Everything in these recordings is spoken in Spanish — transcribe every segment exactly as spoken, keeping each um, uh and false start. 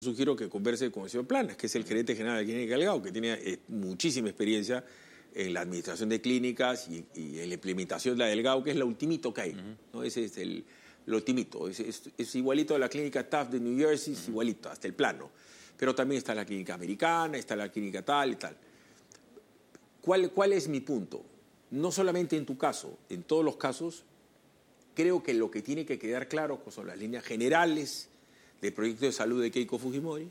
Sugiero que converse con el señor Planas, que es el gerente general de la Clínica Delgado, que tiene eh, muchísima experiencia en la administración de clínicas y, y en la implementación de la Delgado, que es la ultimito que hay, uh-huh. ¿no? Ese es el, el ultimito. Es, es, es igualito a la clínica Taft de New Jersey, es uh-huh. igualito, hasta el plano. Pero también está la clínica americana, está la clínica tal y tal. ¿Cuál, cuál es mi punto? No solamente en tu caso, en todos los casos, creo que lo que tiene que quedar claro son las líneas generales del proyecto de salud de Keiko Fujimori,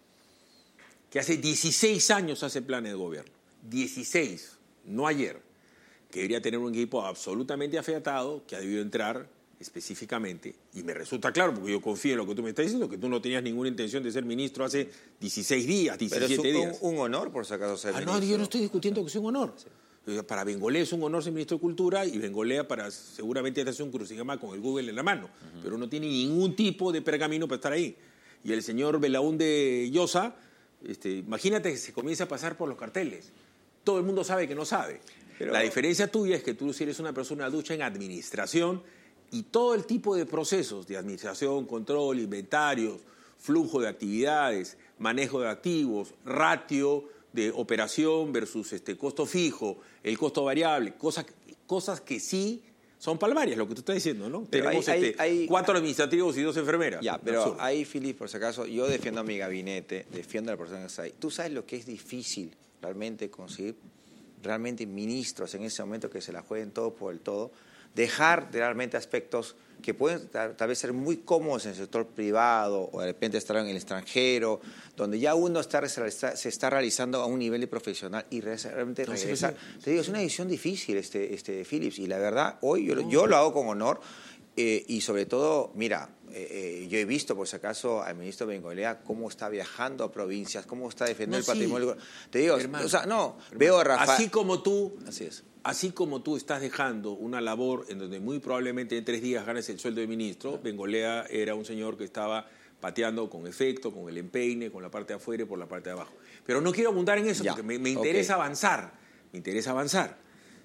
que hace dieciséis años hace planes de gobierno. dieciséis, no ayer. Que debería tener un equipo absolutamente afiatado, que ha debido entrar específicamente, y me resulta claro, porque yo confío en lo que tú me estás diciendo, que tú no tenías ninguna intención de ser ministro hace dieciséis días, diecisiete Pero es un, días. Un, un honor, por si acaso, ser ah, ministro. No, yo no estoy discutiendo que sea un honor. Sí. Para Bengolea es un honor ser ministro de Cultura y Bengolea para seguramente hacer un crucigrama con el Google en la mano, uh-huh. pero no tiene ningún tipo de pergamino para estar ahí. Y el señor Belaúnde Llosa, este, imagínate que se comienza a pasar por los carteles. Todo el mundo sabe que no sabe. Pero la diferencia tuya es que tú sí eres una persona ducha en administración y todo el tipo de procesos de administración, control, inventarios, flujo de actividades, manejo de activos, ratio de operación versus este costo fijo, el costo variable, cosas, cosas que sí son palmarias, lo que tú estás diciendo, ¿no? Pero Tenemos hay, este, hay, hay, cuatro administrativos y dos enfermeras. Ya, pero absurdo. Ahí, Philip, por si acaso, yo defiendo a mi gabinete, defiendo a la persona que está ahí. Tú sabes lo que es difícil realmente conseguir realmente ministros en ese momento que se la jueguen todo por el todo, dejar realmente aspectos que pueden tal, tal vez ser muy cómodos en el sector privado o de repente estar en el extranjero, donde ya uno está, se está realizando a un nivel de profesional y realmente no, regresar. Sí, sí, sí. Te digo, es una decisión difícil, este, este Philips, y la verdad, hoy yo, no. yo lo hago con honor eh, y sobre todo, mira, eh, eh, yo he visto, por si acaso, al ministro Bengolea cómo está viajando a provincias, cómo está defendiendo no, el patrimonio. Sí. Te digo, hermano, o sea, no, hermano, veo a Rafael. Así como tú. Así es. Así como tú estás dejando una labor en donde muy probablemente en tres días ganes el sueldo de ministro, Bengolea era un señor que estaba pateando con efecto, con el empeine, con la parte de afuera y por la parte de abajo. Pero no quiero abundar en eso ya. porque me, me interesa okay. avanzar. Me interesa avanzar.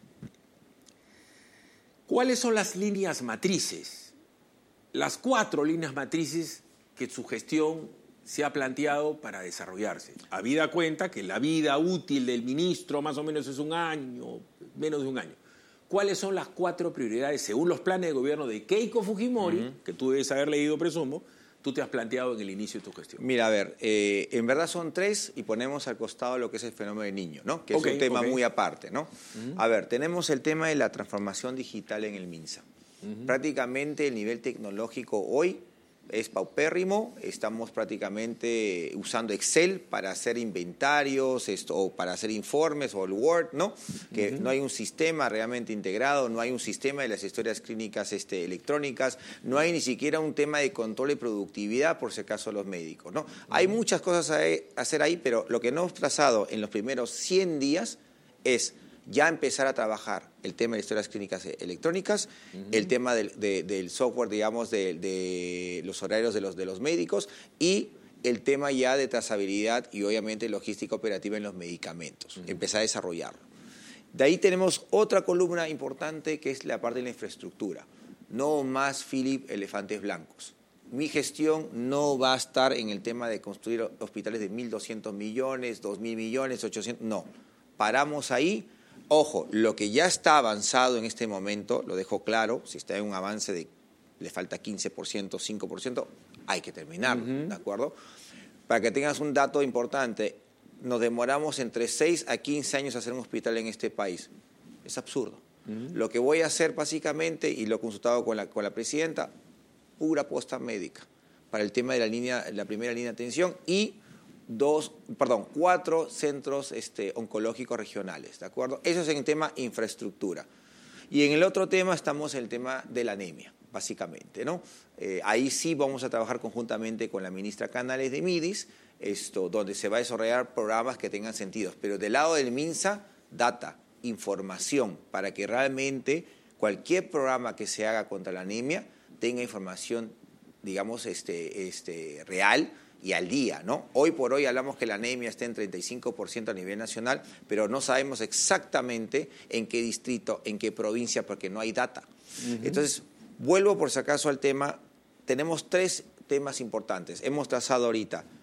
¿Cuáles son las líneas matrices? Las cuatro líneas matrices que su gestión se ha planteado para desarrollarse. Habida cuenta que la vida útil del ministro más o menos es un año, menos de un año. ¿Cuáles son las cuatro prioridades según los planes de gobierno de Keiko Fujimori, uh-huh. que tú debes haber leído, presumo, tú te has planteado en el inicio de tu gestión? Mira, a ver, eh, en verdad son tres y ponemos al costado lo que es el fenómeno del niño, ¿no? Que okay, es un tema okay. muy aparte, ¿no? Uh-huh. A ver, tenemos el tema de la transformación digital en el MINSA. Uh-huh. Prácticamente el nivel tecnológico hoy es paupérrimo, estamos prácticamente usando Excel para hacer inventarios esto, o para hacer informes o el Word, ¿no? Que uh-huh. no hay un sistema realmente integrado, no hay un sistema de las historias clínicas este, electrónicas, no hay ni siquiera un tema de control de productividad, por si acaso los médicos, ¿no? Uh-huh. Hay muchas cosas a hacer ahí, pero lo que no hemos trazado en los primeros cien días es ya empezar a trabajar el tema de historias clínicas electrónicas, uh-huh. el tema del, de, del software, digamos, de, de los horarios de los, de los médicos y el tema ya de trazabilidad y obviamente logística operativa en los medicamentos, uh-huh. empezar a desarrollarlo. De ahí tenemos otra columna importante que es la parte de la infraestructura. No más, Philip, elefantes blancos. Mi gestión no va a estar en el tema de construir hospitales de mil doscientos millones, dos mil millones, ochocientos, no. Paramos ahí. Ojo, lo que ya está avanzado en este momento, lo dejo claro, si está en un avance de, le falta quince por ciento, cinco por ciento, hay que terminarlo, uh-huh. ¿de acuerdo? Para que tengas un dato importante, nos demoramos entre seis a quince años hacer un hospital en este país. Es absurdo. Uh-huh. Lo que voy a hacer básicamente, y lo he consultado con la, con la presidenta, pura posta médica para el tema de la, línea, la primera línea de atención y dos, perdón, cuatro centros este, oncológicos regionales, ¿de acuerdo? Eso es en el tema infraestructura. Y en el otro tema estamos en el tema de la anemia, básicamente, ¿no? Eh, ahí sí vamos a trabajar conjuntamente con la ministra Canales de Midis, esto, donde se va a desarrollar programas que tengan sentido. Pero del lado del MINSA, data, información, para que realmente cualquier programa que se haga contra la anemia tenga información, digamos, este, este, real, y al día, ¿no? Hoy por hoy hablamos que la anemia está en treinta y cinco por ciento a nivel nacional, pero no sabemos exactamente en qué distrito, en qué provincia, porque no hay data. Uh-huh. Entonces, vuelvo por si acaso al tema. Tenemos tres temas importantes. Hemos trazado ahorita